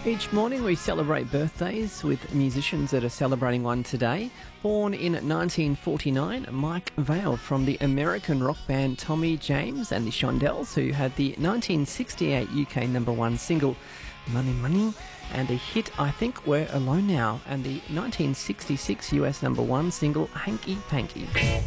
Each morning we celebrate birthdays with musicians that are celebrating one today. Born in 1949, Mike Vale from the American rock band Tommy James and the Shondells, who had the 1968 UK number one single Money Money and the hit I Think We're Alone Now and the 1966 US number one single Hanky Panky.